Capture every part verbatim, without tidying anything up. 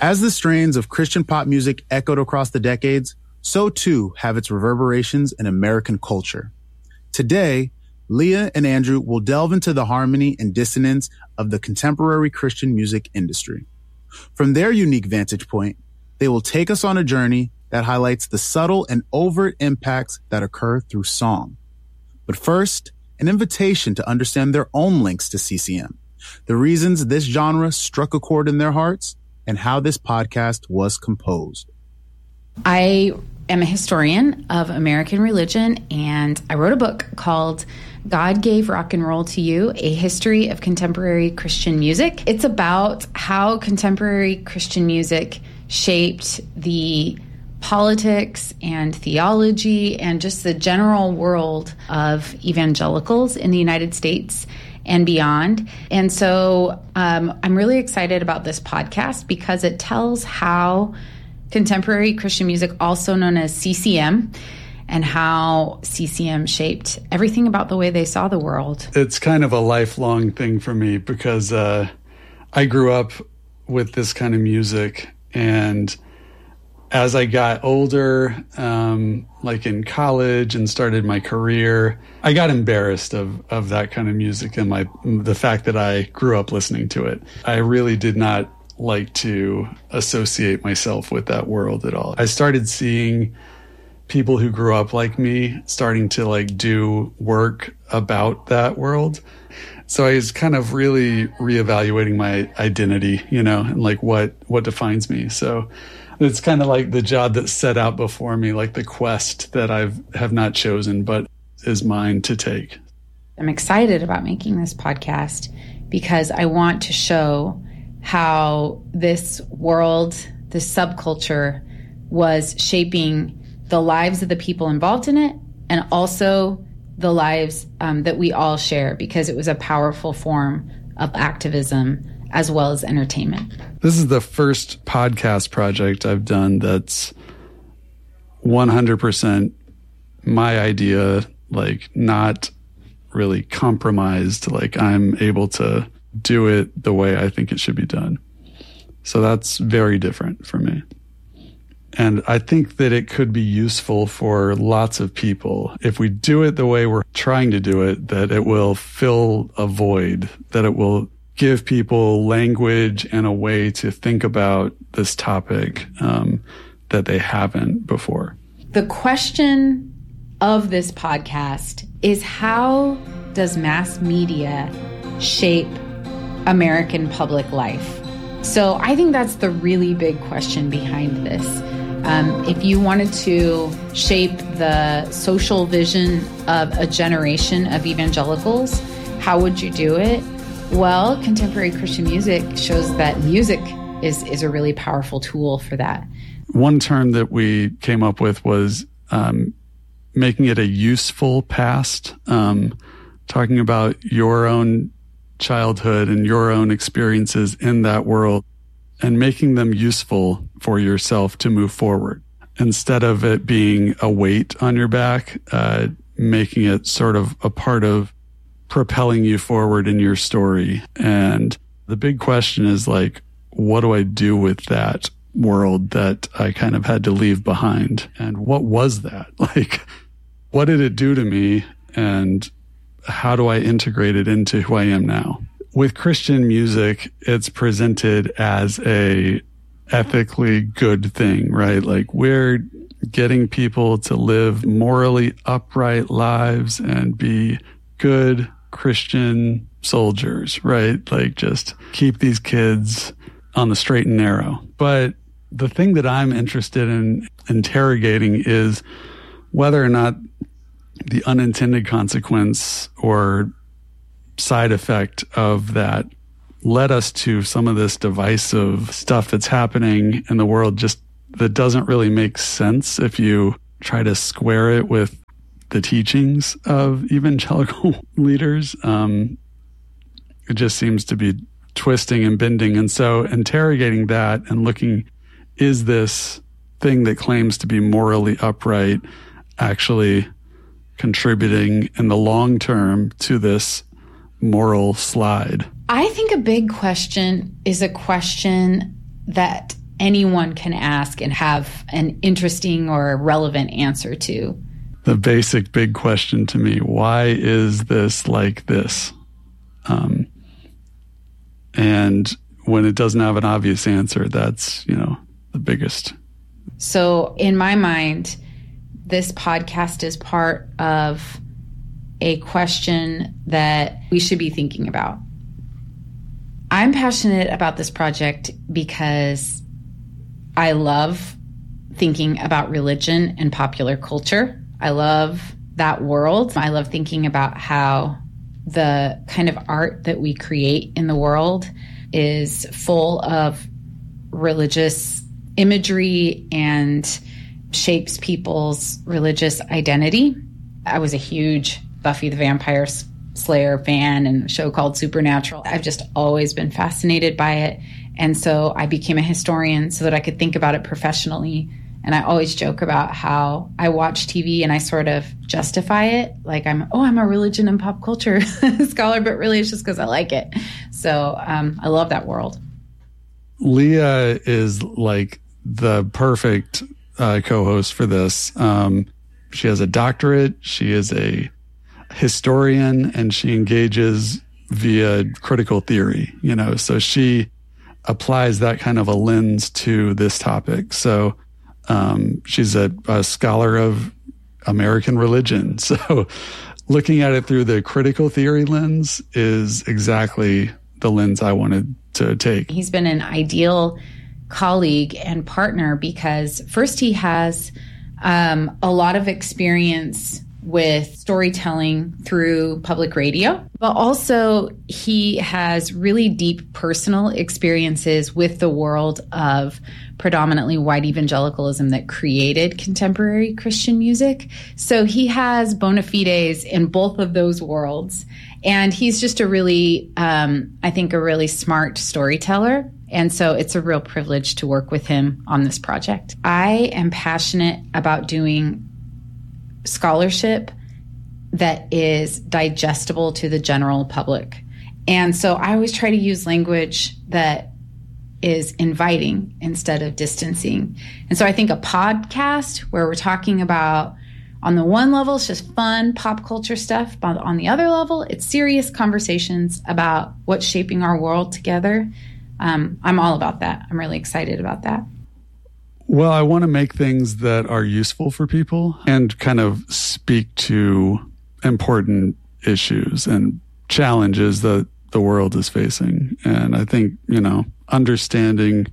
As the strains of Christian pop music echoed across the decades, so too have its reverberations in American culture. Today, Leah and Andrew will delve into the harmony and dissonance of the contemporary Christian music industry. From their unique vantage point, they will take us on a journey that highlights the subtle and overt impacts that occur through song. But first, an invitation to understand their own links to C C M, the reasons this genre struck a chord in their hearts, and how this podcast was composed. I am a historian of American religion, and I wrote a book called God Gave Rock and Roll to You, A History of Contemporary Christian Music. It's about how contemporary Christian music shaped the politics and theology and just the general world of evangelicals in the United States and beyond. And so um, I'm really excited about this podcast because it tells how contemporary Christian music, also known as C C M, and how C C M shaped everything about the way they saw the world. It's kind of a lifelong thing for me because uh, I grew up with this kind of music, and as I got older, um, like in college and started my career, I got embarrassed of, of that kind of music and my the fact that I grew up listening to it. I really did not like to associate myself with that world at all. I started seeing people who grew up like me starting to like do work about that world. So I was kind of really reevaluating my identity, you know, and like what, what defines me. So it's kind of like the job that's set out before me, like the quest that I've have not chosen, but is mine to take. I'm excited about making this podcast because I want to show how this world, this subculture, was shaping the lives of the people involved in it and also the lives um, that we all share, because it was a powerful form of activism as well as entertainment. This is the first podcast project I've done that's one hundred percent my idea, like not really compromised. Like I'm able to do it the way I think it should be done. So that's very different for me. And I think that it could be useful for lots of people. If we do it the way we're trying to do it, that it will fill a void, that it will give people language and a way to think about this topic um, that they haven't before. The question of this podcast is, how does mass media shape American public life? So I think that's the really big question behind this. Um, if you wanted to shape the social vision of a generation of evangelicals, how would you do it? Well, contemporary Christian music shows that music is, is a really powerful tool for that. One term that we came up with was um, making it a useful past, um, talking about your own childhood and your own experiences in that world and making them useful for yourself to move forward. Instead of it being a weight on your back, uh, making it sort of a part of propelling you forward in your story. And the big question is like, what do I do with that world that I kind of had to leave behind? And what was that? Like, what did it do to me? And how do I integrate it into who I am now? With Christian music, it's presented as a ethically good thing, right? Like we're getting people to live morally upright lives and be good Christian soldiers, right? Like just keep these kids on the straight and narrow. But the thing that I'm interested in interrogating is whether or not the unintended consequence or side effect of that led us to some of this divisive stuff that's happening in the world just that doesn't really make sense if you try to square it with the teachings of evangelical leaders. Um, it just seems to be twisting and bending. And so interrogating that and looking, is this thing that claims to be morally upright actually contributing in the long term to this moral slide? I think a big question is a question that anyone can ask and have an interesting or relevant answer to. The basic big question to me, why is this like this? Um, and when it doesn't have an obvious answer, that's, you know, the biggest. So in my mind, this podcast is part of a question that we should be thinking about. I'm passionate about this project because I love thinking about religion and popular culture. I love that world. I love thinking about how the kind of art that we create in the world is full of religious imagery and shapes people's religious identity. I was a huge Buffy the Vampire Slayer fan and a show called Supernatural. I've just always been fascinated by it. And so I became a historian so that I could think about it professionally. And I always joke about how I watch T V and I sort of justify it. Like I'm, oh, I'm a religion and pop culture scholar, but really it's just because I like it. So um, I love that world. Leah is like the perfect uh, co-host for this. Um, she has a doctorate. She is a historian and she engages via critical theory, you know, so she applies that kind of a lens to this topic. So um, she's a, a scholar of American religion. So looking at it through the critical theory lens is exactly the lens I wanted to take. He's been an ideal colleague and partner because first he has um, a lot of experience with storytelling through public radio, but also he has really deep personal experiences with the world of predominantly white evangelicalism that created contemporary Christian music. So he has bona fides in both of those worlds. And he's just a really, um, I think, a really smart storyteller. And so it's a real privilege to work with him on this project. I am passionate about doing scholarship that is digestible to the general public. And so I always try to use language that is inviting instead of distancing. And so I think a podcast where we're talking about, on the one level, it's just fun pop culture stuff, but on the other level, it's serious conversations about what's shaping our world together. Um, I'm all about that. I'm really excited about that. Well, I want to make things that are useful for people and kind of speak to important issues and challenges that the world is facing. And I think, you know, understanding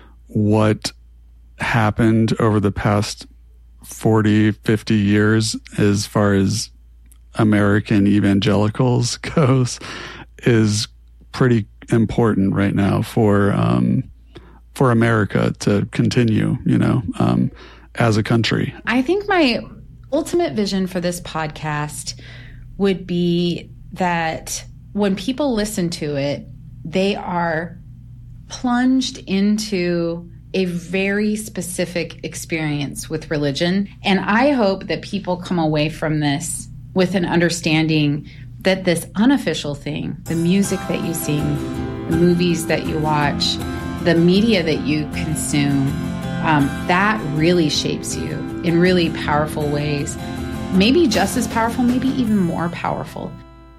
what happened over the past forty, fifty years as far as American evangelicals goes is pretty important right now for um, for America to continue, you know, um, as a country. I think my ultimate vision for this podcast would be that when people listen to it, they are plunged into a very specific experience with religion. And I hope that people come away from this with an understanding that this unofficial thing, the music that you sing, the movies that you watch, the media that you consume, um, that really shapes you in really powerful ways. Maybe just as powerful, maybe even more powerful.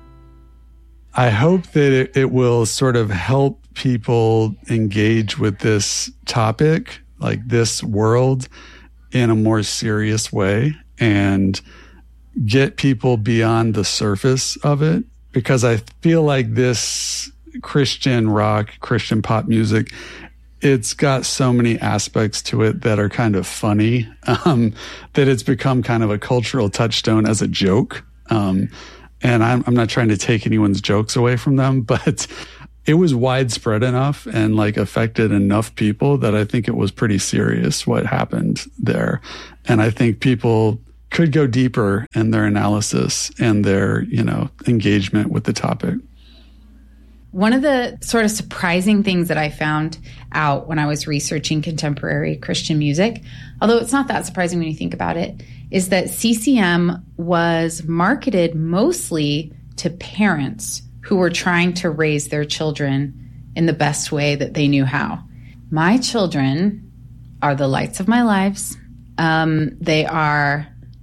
I hope that it, it will sort of help people engage with this topic, like this world, in a more serious way and get people beyond the surface of it. Because I feel like this Christian rock, Christian pop music, it's got so many aspects to it that are kind of funny, um, that it's become kind of a cultural touchstone as a joke. Um, and I'm, I'm not trying to take anyone's jokes away from them, but it was widespread enough and like affected enough people that I think it was pretty serious what happened there. And I think people could go deeper in their analysis and their, you know, engagement with the topic. One of the sort of surprising things that I found out when I was researching contemporary Christian music, although it's not that surprising when you think about it, is that C C M was marketed mostly to parents who were trying to raise their children in the best way that they knew how. My children are the lights of my lives. Um, they are,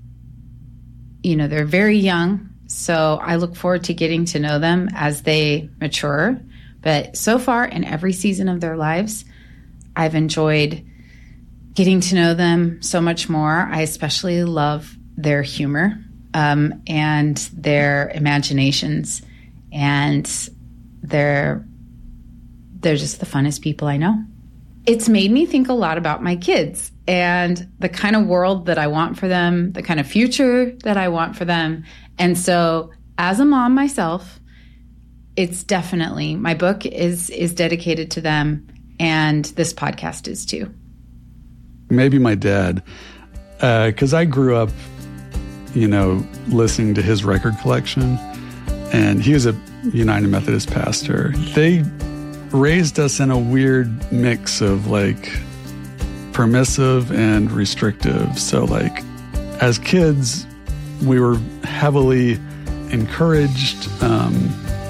you know, they're very young, so I look forward to getting to know them as they mature. But so far, in every season of their lives, I've enjoyed getting to know them so much more. I especially love their humor um, and their imaginations, and they're they're just the funnest people I know. It's made me think a lot about my kids and the kind of world that I want for them, the kind of future that I want for them. And so as a mom myself, it's definitely, my book is is dedicated to them, and this podcast is too. Maybe my dad, because uh, I grew up, you know, listening to his record collection, and he was a United Methodist pastor. They raised us in a weird mix of like permissive and restrictive. So like as kids, we were heavily encouraged, um,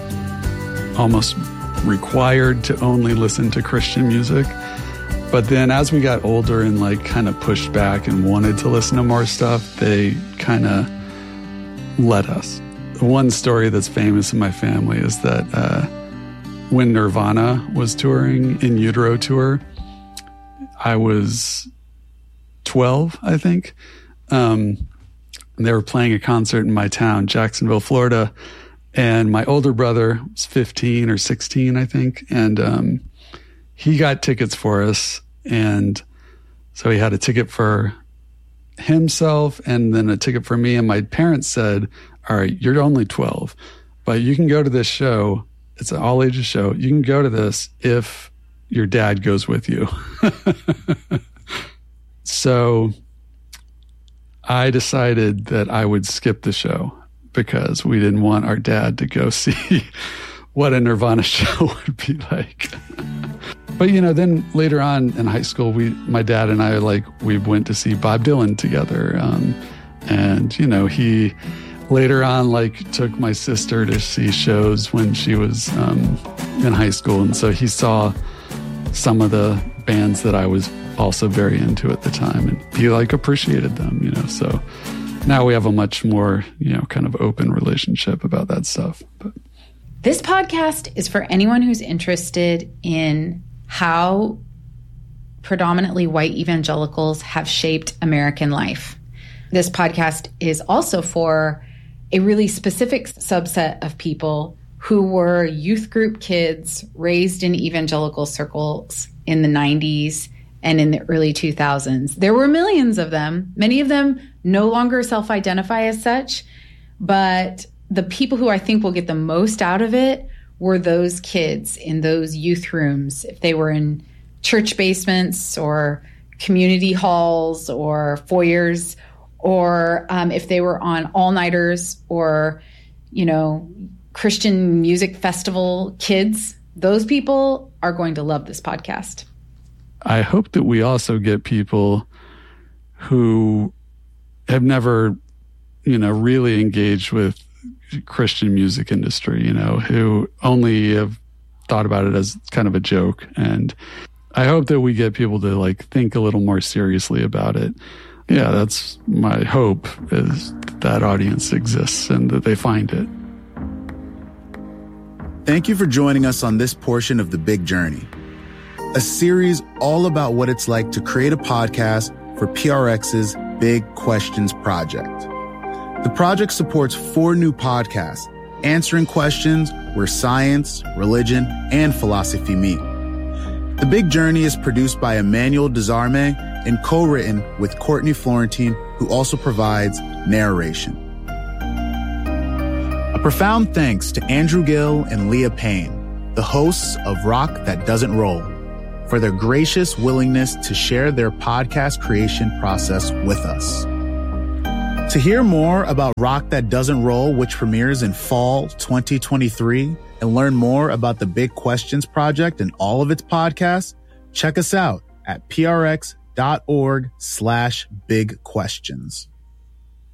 almost required to only listen to Christian music. But then as we got older and like kind of pushed back and wanted to listen to more stuff, they kind of let us. One story that's famous in my family is that uh, when Nirvana was touring in Utero Tour, I was twelve, I think. Um, they were playing a concert in my town, Jacksonville, Florida. And my older brother was fifteen or sixteen, I think. And um, he got tickets for us. And so he had a ticket for himself and then a ticket for me. And my parents said, all right, you're only twelve, but you can go to this show. It's an all ages show. You can go to this if your dad goes with you. So I decided that I would skip the show because we didn't want our dad to go see what a Nirvana show would be like. But, you know, then later on in high school, we, my dad and I, like, we went to see Bob Dylan together. Um, and, you know, he later on, like, took my sister to see shows when she was um, in high school. And so he saw some of the bands that I was also very into at the time. And he, like, appreciated them, you know. So now we have a much more, you know, kind of open relationship about that stuff. But this podcast is for anyone who's interested in how predominantly white evangelicals have shaped American life. This podcast is also for a really specific subset of people who were youth group kids raised in evangelical circles in the nineties and in the early two thousands. There were millions of them. Many of them no longer self-identify as such, but the people who I think will get the most out of it were those kids in those youth rooms, if they were in church basements or community halls or foyers, or um, if they were on all-nighters or, you know, Christian music festival kids. Those people are going to love this podcast. I hope that we also get people who have never, you know, really engaged with Christian music industry, you know, who only have thought about it as kind of a joke. And I hope that we get people to like think a little more seriously about it. Yeah, that's my hope, is that audience exists and that they find it. Thank you for joining us on this portion of The Big Journey, a series all about what it's like to create a podcast for P R X's Big Questions Project. The project supports four new podcasts, answering questions where science, religion, and philosophy meet. The Big Journey is produced by Emmanuel Desarme and co-written with Courtney Florentine, who also provides narration. A profound thanks to Andrew Gill and Leah Payne, the hosts of Rock That Doesn't Roll, for their gracious willingness to share their podcast creation process with us. To hear more about Rock That Doesn't Roll, which premieres in fall twenty twenty-three, and learn more about the Big Questions Project and all of its podcasts, check us out at prx.org slash big questions.